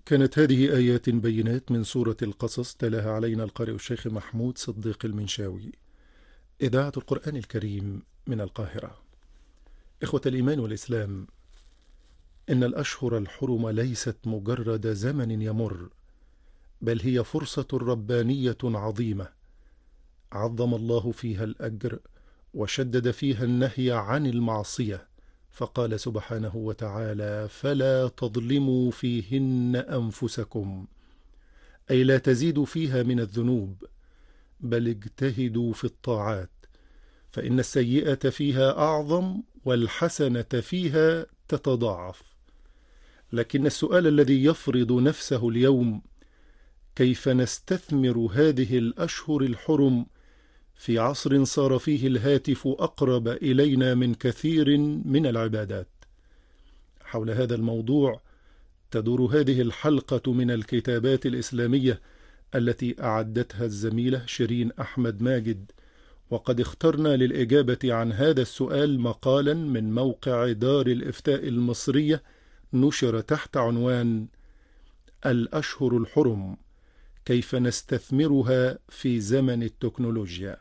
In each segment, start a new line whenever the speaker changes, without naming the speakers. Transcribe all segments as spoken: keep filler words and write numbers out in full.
كانت هذه آيات بينات من سورة القصص، تلاها علينا القارئ الشيخ محمود صديق المنشاوي، إذاعة القرآن الكريم من القاهرة. إخوة الإيمان والإسلام، إن الأشهر الحرم ليست مجرد زمن يمر، بل هي فرصة ربانية عظيمة عظم الله فيها الأجر وشدد فيها النهي عن المعصية، فقال سبحانه وتعالى: فلا تظلموا فيهن أنفسكم، أي لا تزيدوا فيها من الذنوب، بل اجتهدوا في الطاعات، فإن السيئة فيها أعظم والحسنة فيها تتضاعف. لكن السؤال الذي يفرض نفسه اليوم: كيف نستثمر هذه الأشهر الحرم في عصر صار فيه الهاتف أقرب إلينا من كثير من العبادات؟ حول هذا الموضوع تدور هذه الحلقة من الكتابات الإسلامية التي أعدتها الزميلة شيرين أحمد ماجد، وقد اخترنا للإجابة عن هذا السؤال مقالا من موقع دار الإفتاء المصرية نشر تحت عنوان: الأشهر الحرم، كيف نستثمرها في زمن التكنولوجيا.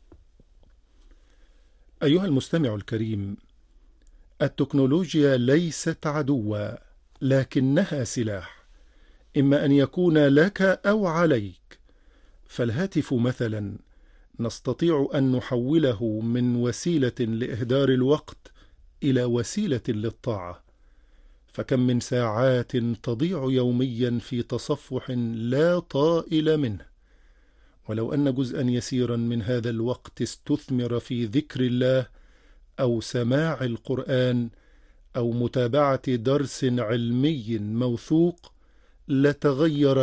أيها المستمع الكريم، التكنولوجيا ليست عدوا، لكنها سلاح، إما أن يكون لك أو عليك. فالهاتف مثلا نستطيع أن نحوله من وسيلة لإهدار الوقت إلى وسيلة للطاعة، فكم من ساعات تضيع يوميا في تصفح لا طائل منه، ولو أن جزءا يسيرا من هذا الوقت استثمر في ذكر الله أو سماع القرآن أو متابعة درس علمي موثوق لتغير